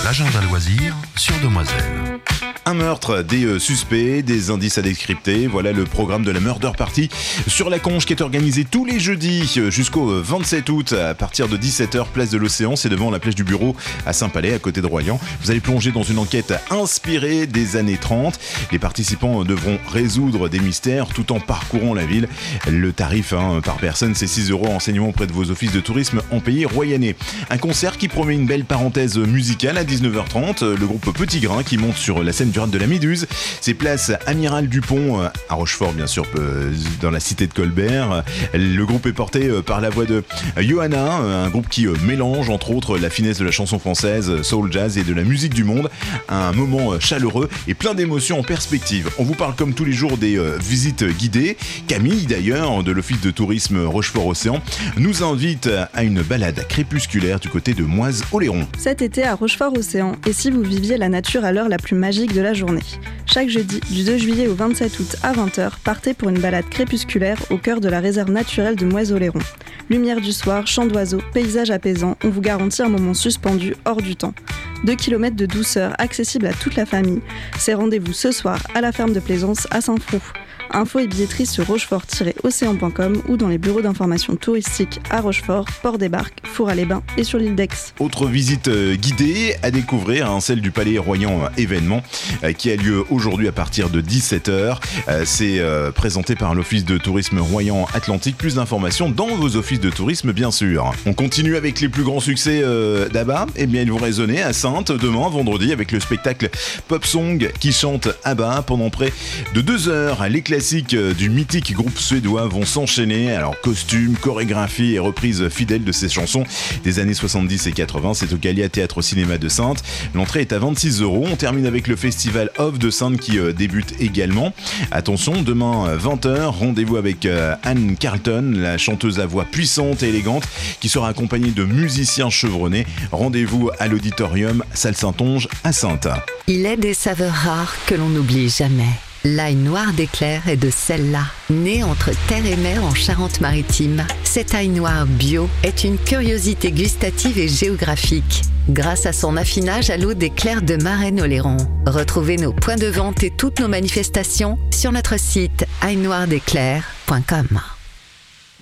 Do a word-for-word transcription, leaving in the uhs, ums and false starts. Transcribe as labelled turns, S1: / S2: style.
S1: l'agenda loisir sur Demoiselle.
S2: Un meurtre, des euh, suspects, des indices à décrypter. Voilà le programme de la Murder Party sur la Conche qui est organisé tous les jeudis euh, jusqu'au euh, vingt-sept août à partir de dix-sept heures, place de l'Océan. C'est devant la plage du Bureau à Saint-Palais, à côté de Royan. Vous allez plonger dans une enquête inspirée des années trente. Les participants devront résoudre des mystères tout en parcourant la ville. Le tarif hein, par personne, c'est six euros. Enseignement auprès de vos offices de tourisme en pays royannais. Un concert qui promet une belle parenthèse musicale à dix-neuf heures trente. Le groupe Petit Grain qui monte sur la scène du Rade de la Méduse. C'est place Amiral Dupont à Rochefort, bien sûr, dans la cité de Colbert. Le groupe est porté par la voix de Johanna, un groupe qui mélange entre autres la finesse de la chanson française, soul, jazz et de la musique du monde. Un moment chaleureux et plein d'émotions en perspective. On vous parle comme tous les jours des euh, visites guidées. Camille d'ailleurs, de l'office de tourisme Rochefort-Océan, nous invite à une balade crépusculaire du côté de Moise-Oléron.
S3: Cet été à Rochefort-Océan, et si vous viviez la nature à l'heure la plus magique de la journée. Chaque jeudi, du deux juillet au vingt-sept août à vingt heures, partez pour une balade crépusculaire au cœur de la réserve naturelle de Moise-Oléron. Lumière du soir, chants d'oiseaux, paysages apaisants, on vous garantit un moment suspendu hors du temps. deux kilomètres de douceur accessible à toute la famille. C'est rendez-vous ce soir à la ferme de Plaisance à Saint-Frou. Infos et billetterie sur rochefort tiret océan point com ou dans les bureaux d'information touristique à Rochefort, Port-des-Barques, Four-à-les-Bains et sur l'île d'Aix.
S2: Autre visite guidée à découvrir, hein, celle du Palais Royan événement euh, qui a lieu aujourd'hui à partir de dix-sept heures. Euh, c'est euh, présenté par l'Office de tourisme Royan Atlantique. Plus d'informations dans vos offices de tourisme, bien sûr. On continue avec les plus grands succès euh, d'Abba. Eh bien, ils vont résonner à Saintes demain, vendredi, avec le spectacle Pop Song qui chante Abba pendant près de deux heures. Les classiques du mythique groupe suédois vont s'enchaîner. Alors, costumes, chorégraphie et reprises fidèles de ces chansons des années soixante-dix et quatre-vingts. C'est au Gallia Théâtre Cinéma de Saintes. L'entrée est à vingt-six euros. On termine avec le festival Off de Saintes qui euh, débute également. Attention, demain vingt heures, rendez-vous avec euh, Anne Carlton, la chanteuse à voix puissante et élégante qui sera accompagnée de musiciens chevronnés. Rendez-vous à l'auditorium Salle Saint-Onge à Saintes.
S4: Il est des saveurs rares que l'on n'oublie jamais. L'ail noir d'Éclair est de celle-là. Né entre terre et mer en Charente-Maritime, cet ail noir bio est une curiosité gustative et géographique. Grâce à son affinage à l'eau d'Éclair de Marennes-Oléron. Retrouvez nos points de vente et toutes nos manifestations sur notre site ail noir d'éclair point com.